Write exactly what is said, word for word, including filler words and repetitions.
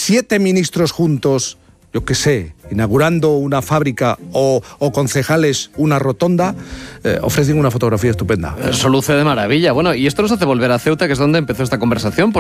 siete ministros juntos, yo qué sé, inaugurando una fábrica o, o concejales una rotonda, eh, ofrecen una fotografía estupenda. Eso luce de maravilla. Bueno, y esto nos hace volver a Ceuta, que es donde empezó esta conversación.